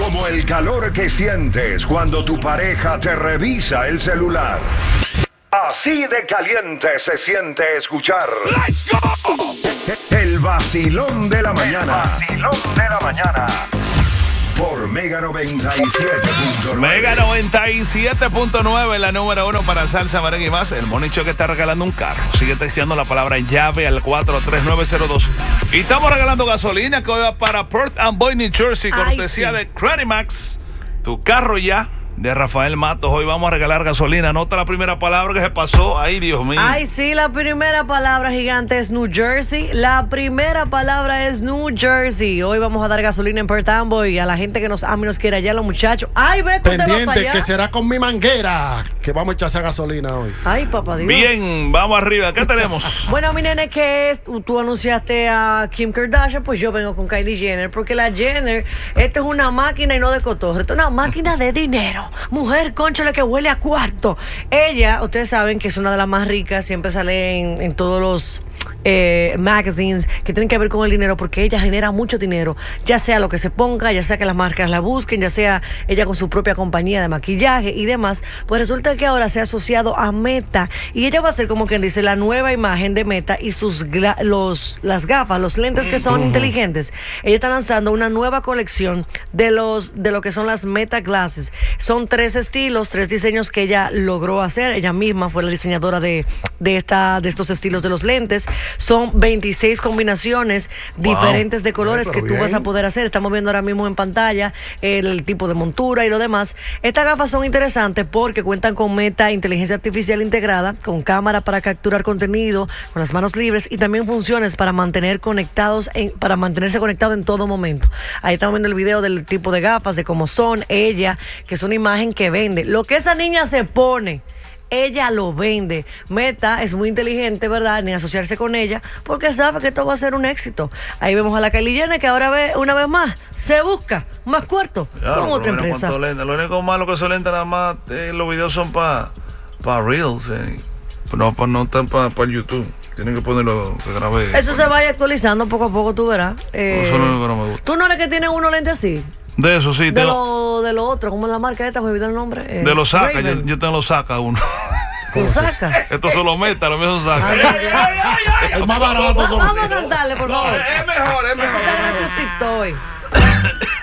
Como el calor que sientes cuando tu pareja te revisa el celular. Así de caliente se siente escuchar. ¡Let's go! El vacilón de la mañana. El vacilón de la mañana. Por Mega 97.9. Mega 97.9, la número 1 para salsa, merengue y más. El Monicho que está regalando un carro. Sigue texteando la palabra llave al 43902. Y estamos regalando gasolina que hoy va para Perth Amboy, New Jersey, cortesía de Credimax. Tu carro ya. De Rafael Matos. Hoy vamos a regalar gasolina. Nota la primera palabra que se pasó. Ay, Dios mío. Ay, sí, la primera palabra, gigante, es New Jersey. La primera palabra es New Jersey. Hoy vamos a dar gasolina en Perth Amboy. A la gente que nos ama y nos quiere allá, los muchachos. Ay, Beto, te va para pendiente, allá. que será con mi manguera, que vamos a echar esa gasolina hoy. Ay, papá Dios. Bien, vamos arriba. ¿Qué tenemos? Bueno, mi nene, ¿qué es? Tú anunciaste a Kim Kardashian, pues yo vengo con Kylie Jenner, porque la Jenner, esta es una máquina y no de cotorre, esta es una máquina de dinero. Mujer, cónchale, que huele a cuarto. Ella, ustedes saben que es una de las más ricas, siempre sale en todos los magazines que tienen que ver con el dinero, porque ella genera mucho dinero, ya sea lo que se ponga, ya sea que las marcas la busquen, ya sea ella con su propia compañía de maquillaje y demás. Pues resulta que ahora se ha asociado a Meta y ella va a ser, como quien dice, la nueva imagen de Meta y las gafas, los lentes que son inteligentes. Ella está lanzando una nueva colección de lo que son las Meta Glasses. Son 3 estilos, 3 diseños que ella logró hacer. Ella misma fue la diseñadora de estos estilos de los lentes. Son 26 combinaciones diferentes de colores que tú vas a poder hacer. Estamos viendo ahora mismo en pantalla el tipo de montura y lo demás. Estas gafas son interesantes porque cuentan con Meta inteligencia artificial integrada, con cámara para capturar contenido, con las manos libres y también funciones para mantenerse conectado en todo momento. Ahí estamos viendo el video del tipo de gafas, de cómo son ella, que es una imagen que vende. Lo que esa niña se pone, ella lo vende. Meta es muy inteligente, ¿verdad?, ni asociarse con ella, porque sabe que esto va a ser un éxito. Ahí vemos a la Kylie Jenner, que ahora ve una vez más, se busca más cuarto con otra empresa. Lo único malo que son lentes, nada más los videos son para Reels, no están para YouTube. Tienen que ponerlo que grabé. Eso se vaya actualizando poco a poco, tú verás. Eso no me gusta. ¿Tú no eres que tienes unos lentes así? De eso sí. De lo otro, ¿cómo es la marca esta? Me olvidó el nombre. De los Saca, yo tengo los Saca uno. ¿Con Saca? Estos son los Meta, los míos son Saca. Es más barato. Vamos a cantarle, por favor. Es mejor. Está graciosito hoy.